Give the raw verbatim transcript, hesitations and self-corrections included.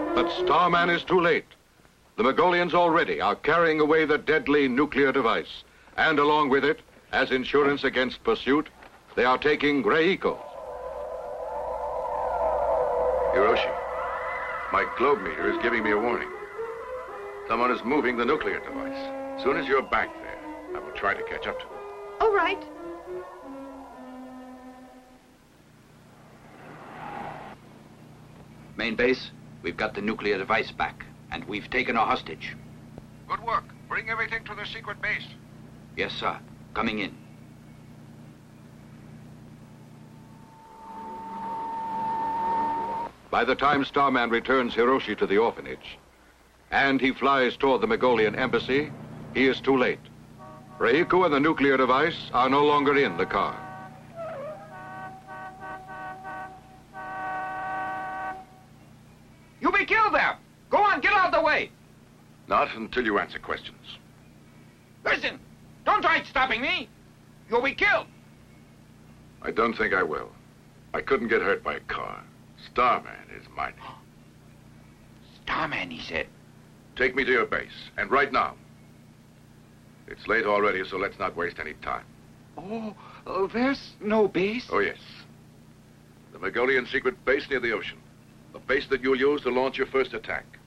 But Starman is too late. The Mongolians already are carrying away the deadly nuclear device. And along with it, as insurance against pursuit, they are taking Reiko. Hiroshi, my globe meter is giving me a warning. Someone is moving the nuclear device. As soon as you're back there, I will try to catch up to them. All right. Main base, we've got the nuclear device back, and we've taken a hostage. Good work. Bring everything to the secret base. Yes, sir. Coming in. By the time Starman returns Hiroshi to the orphanage, and he flies toward the Mongolian embassy, he is too late. Reiko and the nuclear device are no longer in the car. You be killed there! Go on, get out of the way! Not until you answer questions. Listen! Don't try stopping me! You'll be killed! I don't think I will. I couldn't get hurt by a car. Starman is my name. Starman, he said. Take me to your base, and right now. It's late already, so let's not waste any time. Oh, oh, there's no base? Oh, yes. The Mongolian secret base near the ocean. The base that you'll use to launch your first attack.